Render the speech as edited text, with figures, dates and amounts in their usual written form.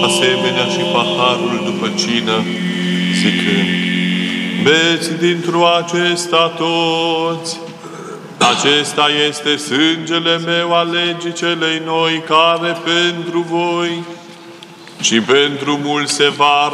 asemenea și paharul după cină, zicând: beți dintr-o acesta toți, acesta este sângele meu al legii celei noi, care pentru voi și pentru mulți se va